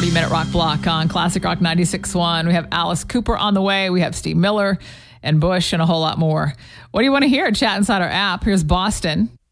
40-minute rock block on Classic Rock 96.1. We have Alice Cooper on the way. We have Steve Miller and Bush and a whole lot more. What do you want to hear? Chat inside our app. Here's Boston.